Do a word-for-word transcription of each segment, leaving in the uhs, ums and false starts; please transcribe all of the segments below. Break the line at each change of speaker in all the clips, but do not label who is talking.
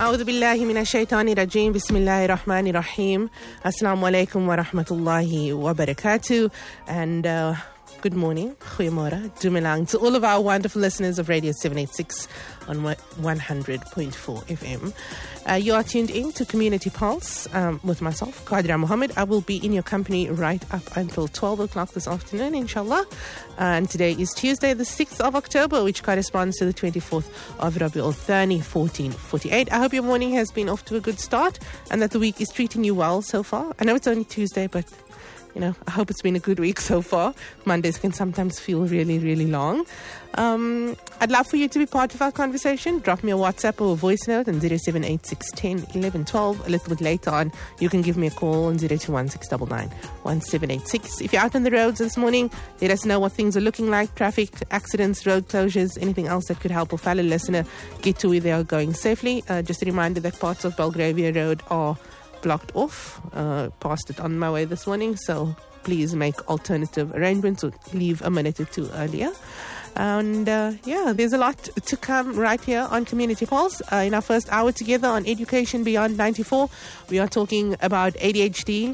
أعوذ بالله من الشيطان الرجيم بسم الله الرحمن الرحيم Assalamu alaikum wa rahmatullahi wa barakatuh and uh, good morning, goeiemorgen, dumelang to all of our wonderful listeners of Radio seven eighty-six on one hundred point four F M. Uh, you are tuned in to Community Pulse um, with myself, Qadra Mohammed. I will be in your company right up until twelve o'clock this afternoon, inshallah. Uh, and today is Tuesday, the sixth of October, which corresponds to the twenty-fourth of Rabiul Thani, fourteen forty-eight. I hope your morning has been off to a good start and that the week is treating you well so far. I know it's only Tuesday, but you know, I hope it's been a good week so far. Mondays can sometimes feel really, really long. Um, I'd love for you to be part of our conversation. Drop me a WhatsApp or a voice note on zero seven eight six one zero one one twelve. A little bit later on, you can give me a call on zero two one six nine nine one seven eight six. If you're out on the roads this morning, let us know what things are looking like. Traffic, accidents, road closures, anything else that could help a fellow listener get to where they are going safely. Uh, just a reminder that parts of Belgravia Road are blocked off. Uh, passed it on my way this morning, so please make alternative arrangements or leave a minute or two earlier. And uh, yeah, there's a lot to come right here on Community Pulse. Uh, in our first hour together on Education Beyond ninety-four, we are talking about A D H D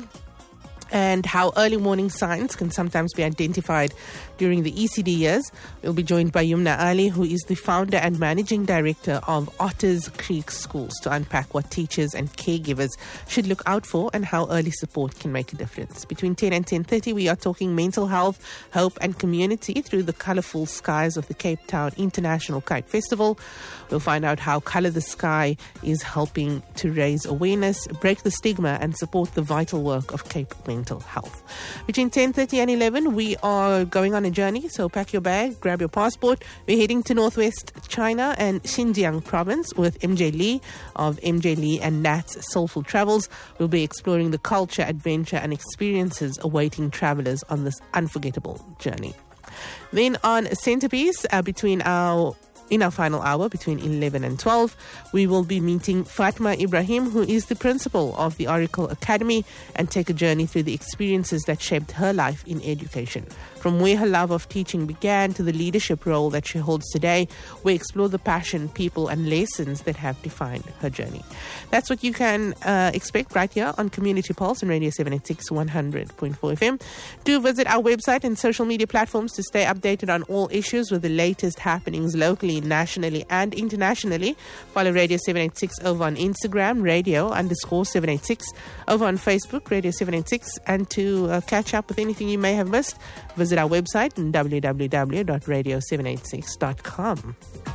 and how early warning signs can sometimes be identified during the E C D years. We'll be joined by Yumna Ali, who is the founder and managing director of Otters Creek Schools, to unpack what teachers and caregivers should look out for and how early support can make a difference. Between ten and ten thirty, we are talking mental health, hope and community through the colourful skies of the Cape Town International Kite Festival. We'll find out how Colour the Sky is helping to raise awareness, break the stigma and support the vital work of Cape mental health. Between ten thirty and eleven, we are going on a journey, so pack your bag, grab your passport. We're heading to northwest China and Xinjiang province with M J Lee of M J Lee and Nat's Soulful Travels. We'll be exploring the culture, adventure and experiences awaiting travellers on this unforgettable journey. Then on Centerpiece, uh, between our In our final hour, between eleven and twelve, we will be meeting Fatma Ibrahim, who is the principal of the Oracle Academy, and take a journey through the experiences that shaped her life in education. From where her love of teaching began to the leadership role that she holds today, we explore the passion, people and lessons that have defined her journey. That's what you can uh, expect right here on Community Pulse and Radio seven eighty-six one hundred point four F M. Do visit our website and social media platforms to stay updated on all issues with the latest happenings locally, nationally and internationally. Follow Radio seven eighty-six over on Instagram, radio underscore seven eighty-six, over on Facebook, Radio seven eighty-six, and to uh, catch up with anything you may have missed, visit our website w w w dot radio seven eighty-six dot com.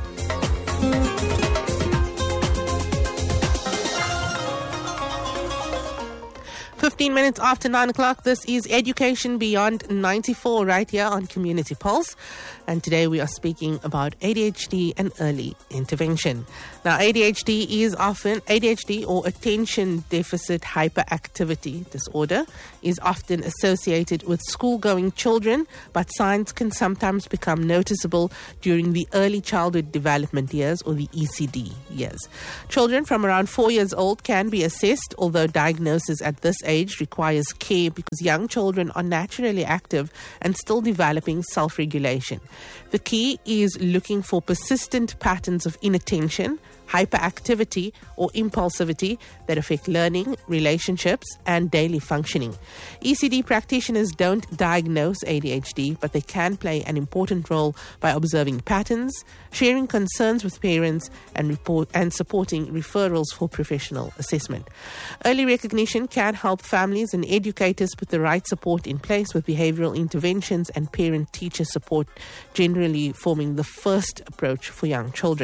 fifteen minutes after nine o'clock, this is Education Beyond ninety-four right here on Community Pulse. And today we are speaking about A D H D and early intervention. Now, A D H D is often, A D H D or Attention Deficit Hyperactivity Disorder is often associated with school-going children, but signs can sometimes become noticeable during the early childhood development years or the E C D years. Children from around four years old can be assessed, although diagnosis at this age requires care because young children are naturally active and still developing self-regulation. The key is looking for persistent patterns of inattention, hyperactivity or impulsivity that affect learning, relationships and daily functioning. E C D practitioners don't diagnose A D H D, but they can play an important role by observing patterns, sharing concerns with parents and report and supporting referrals for professional assessment. Early recognition can help families and educators put the right support in place, with behavioral interventions and parent-teacher support generally forming the first approach for young children.